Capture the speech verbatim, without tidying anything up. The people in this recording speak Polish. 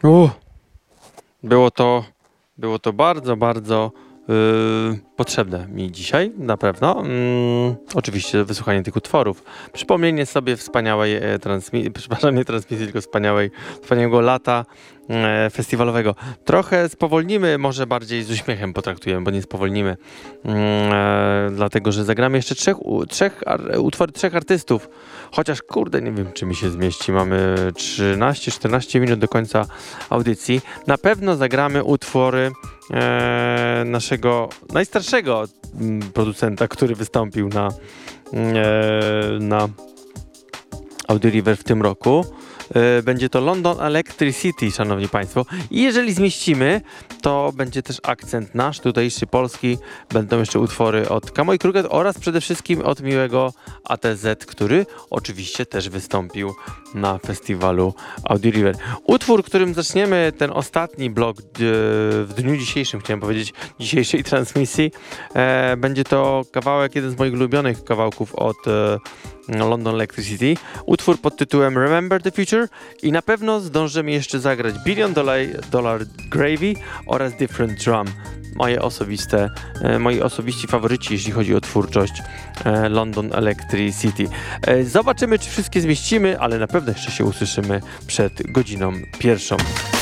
Uh, było to, było to bardzo, bardzo yy, potrzebne mi dzisiaj, na pewno. Yy, oczywiście wysłuchanie tych utworów. Przypomnienie sobie wspaniałej e, transmisji, przepraszam, nie transmisji, tylko wspaniałej, wspaniałego lata e, festiwalowego. Trochę spowolnimy, może bardziej z uśmiechem potraktujemy, bo nie spowolnimy. Yy, e, dlatego, że zagramy jeszcze trzech, u, trzech ar, utwory trzech artystów. Chociaż, kurde, nie wiem, czy mi się zmieści. Mamy trzynaście czternaście minut do końca audycji. Na pewno zagramy utwory e, naszego najstarszego m, producenta, który wystąpił na, e, na Audio River w tym roku. E, będzie to London Electricity, szanowni państwo. I jeżeli zmieścimy, to będzie też akcent nasz, tutejszy, polski. Będą jeszcze utwory od Kamoi Kruget oraz przede wszystkim od miłego A T Z, który oczywiście też wystąpił na festiwalu Audio River. Utwór, którym zaczniemy ten ostatni blok d- w dniu dzisiejszym, chciałem powiedzieć, dzisiejszej transmisji, e, będzie to kawałek, jeden z moich ulubionych kawałków od e, London Electricity. Utwór pod tytułem Remember the Future i na pewno zdążymy jeszcze zagrać Billion Dollar, Dollar Gravy oraz Different Drum. Moje osobiste, e, moi osobiści faworyci, jeśli chodzi o twórczość e, London Electricity. E, zobaczymy, czy wszystkie zmieścimy, ale na pewno jeszcze się usłyszymy przed godziną pierwszą.